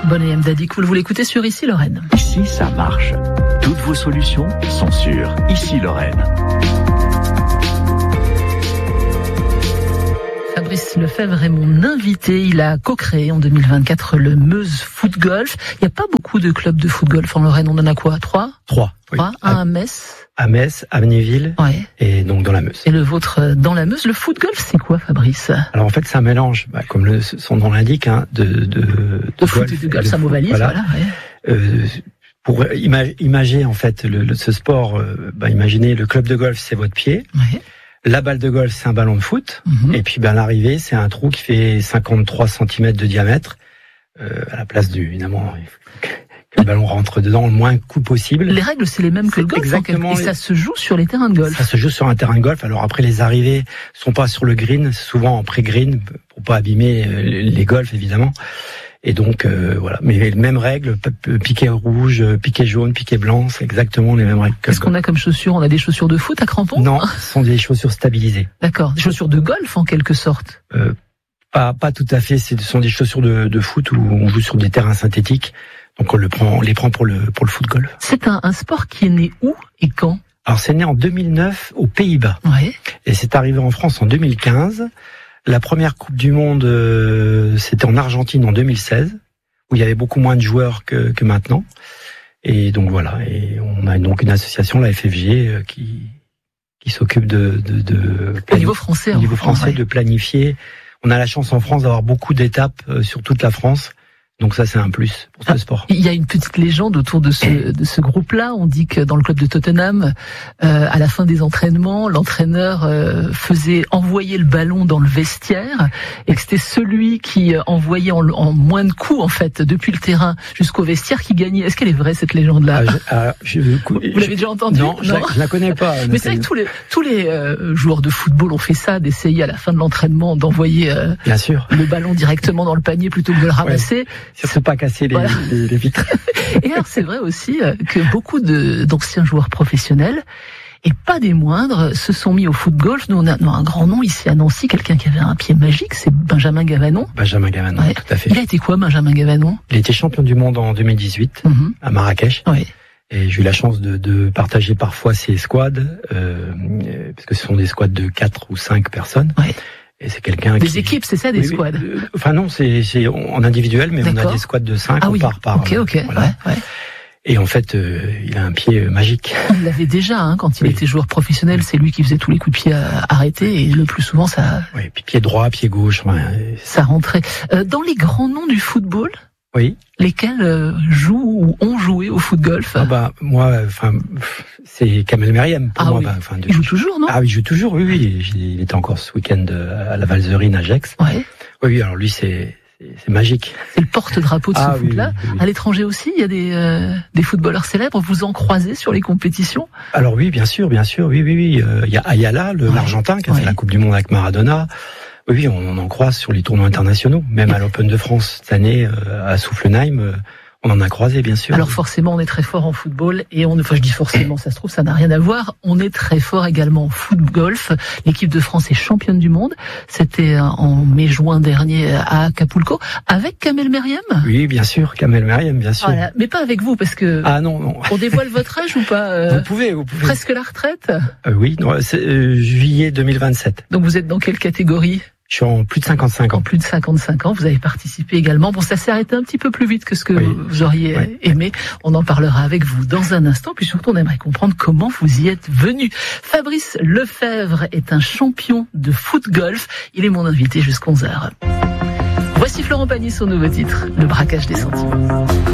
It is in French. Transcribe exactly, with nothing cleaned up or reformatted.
Bonnet M. Dadik, vous l'écoutez sur Ici Lorraine. Ici, ça marche. Toutes vos solutions sont sur Ici Lorraine. Fabrice Lefebvre est mon invité. Il a co-créé en deux mille vingt-quatre le Meuse Foot Golf. Il n'y a pas beaucoup de clubs de foot golf en Lorraine. On en a quoi? Trois? Trois. Trois. Oui. Un à Metz. À Metz, à Amnéville, ouais. Et donc dans la Meuse. Et le vôtre dans la Meuse. Le foot golf, c'est quoi, Fabrice? Alors en fait, c'est un mélange, bah, comme le, son nom l'indique, hein, de, de, de, de foot golf et de golf, ça mot valise, voilà. voilà ouais. euh, pour ima- imager en fait le, le, ce sport, euh, bah, imaginez le club de golf, c'est votre pied. Ouais. La balle de golf, c'est un ballon de foot. Mm-hmm. Et puis, ben, l'arrivée, c'est un trou qui fait cinquante-trois centimètres de diamètre. Euh, à la place du, évidemment, il faut que le ballon rentre dedans le moins coup possible. Les règles, c'est les mêmes que le golf. Exactement. Et ça se joue sur les terrains de golf. Ça se joue sur un terrain de golf. Alors après, les arrivées sont pas sur le green, souvent en pré-green, pour pas abîmer les golfs, évidemment. Et donc, euh, voilà. Mais les mêmes règles, piquet rouge, piquet jaune, piquet blanc, c'est exactement les mêmes règles. Qu'est-ce qu'on a comme chaussures? On a des chaussures de foot à crampons? Non, ce sont des chaussures stabilisées. D'accord. Des chaussures de golf, en quelque sorte? Euh, pas, pas tout à fait. Ce sont des chaussures de, de foot où on joue sur des terrains synthétiques. Donc on, le prend, on les prend pour le, pour le foot golf. C'est un, un sport qui est né où et quand? Alors c'est né en deux mille neuf aux Pays-Bas. Ouais. Et c'est arrivé en France en deux mille quinze. La première Coupe du Monde, euh, c'était en Argentine en deux mille seize, où il y avait beaucoup moins de joueurs que, que maintenant. Et donc voilà. Et on a donc une association, la F F G, euh, qui, qui s'occupe de, de, de au niveau français, au niveau français, ouais. de planifier. On a la chance en France d'avoir beaucoup d'étapes euh, sur toute la France. Donc ça, c'est un plus pour ce ah, sport. Il y a une petite légende autour de ce, de ce groupe-là. On dit que dans le club de Tottenham, euh, à la fin des entraînements, l'entraîneur euh, faisait envoyer le ballon dans le vestiaire et que c'était celui qui envoyait en, en moins de coups, en fait, depuis le terrain jusqu'au vestiaire qui gagnait. Est-ce qu'elle est vraie, cette légende-là? ah, je, ah, je, Vous je, l'avez déjà entendue? Non, non, je, la, je la connais pas. Mais c'est vrai que tous les, tous les euh, joueurs de football ont fait ça, d'essayer à la fin de l'entraînement d'envoyer euh, Bien sûr. le ballon directement dans le panier plutôt que de le ramasser. Ouais. Surtout pas casser les, voilà. les, les vitres. Et alors c'est vrai aussi que beaucoup de, d'anciens joueurs professionnels, et pas des moindres, se sont mis au foot golf. Nous on a, nous, un grand nom ici à Nancy, quelqu'un qui avait un pied magique, c'est Benjamin Gavanon. Benjamin Gavanon, ouais. Tout à fait. Il a été quoi, Benjamin Gavanon? Il a été champion du monde en deux mille dix-huit, mm-hmm. à Marrakech. Oui. Et j'ai eu la chance de, de partager parfois ces squads, euh, parce que ce sont des squads de quatre ou cinq personnes. Oui. Et c'est quelqu'un des qui... équipes, c'est ça, des oui, squads euh, Enfin non, c'est, c'est en individuel, mais D'accord. on a des squads de cinq, ah, on oui. part par... Ok, ok, voilà. ouais, ouais. Et en fait, euh, il a un pied euh, magique. Il l'avait déjà, hein, quand il oui. était joueur professionnel, c'est lui qui faisait tous les coups de pied arrêtés, et le plus souvent, ça... Oui, puis pied droit, pied gauche... Ouais. Ça rentrait. Euh, dans les grands noms du football, oui. lesquels euh, jouent ou ont joué au foot golf? Ah bah, moi, enfin, c'est Kamel Meriem. Pour ah moi, oui. bah, enfin, de... Il joue toujours, non? Ah oui, il joue toujours, oui, oui. Il était encore ce week-end à la Valzerine à Gex. Ouais. Oui, oui, alors lui, c'est, c'est, c'est magique. C'est le porte-drapeau de ah, ce oui, foot-là. Oui, oui. À l'étranger aussi, il y a des, euh, des footballeurs célèbres. Vous en croisez sur les compétitions? Alors oui, bien sûr, bien sûr, oui, oui, oui. Euh, il y a Ayala, le, ouais. l'Argentin, qui a ouais. fait la Coupe du Monde avec Maradona. Oui, on en croise sur les tournois internationaux. Même à l'Open de France cette année, euh, à Soufflenheim, euh, on en a croisé, bien sûr. Alors forcément, on est très fort en football. Et on, enfin, je dis forcément, ça se trouve, ça n'a rien à voir. On est très fort également en foot golf. L'équipe de France est championne du monde. C'était en mai-juin dernier à Acapulco. Avec Kamel Meriem? Oui, bien sûr, Kamel Meriem, bien sûr. Voilà. Mais pas avec vous, parce que... Ah non, non. On dévoile votre âge ou pas? euh, Vous pouvez, vous pouvez. Presque la retraite? euh, Oui, non, c'est euh, juillet deux mille vingt-sept. Donc vous êtes dans quelle catégorie? Je suis en plus de cinquante-cinq ans. En plus de cinquante-cinq ans, vous avez participé également. Bon, ça s'est arrêté un petit peu plus vite que ce que oui. vous auriez oui. aimé. On en parlera avec vous dans un instant. Puis surtout, on aimerait comprendre comment vous y êtes venu. Fabrice Lefebvre est un champion de foot golf. Il est mon invité jusqu'à onze heures. Voici Florent Pagny, son nouveau titre, Le braquage des sentiments.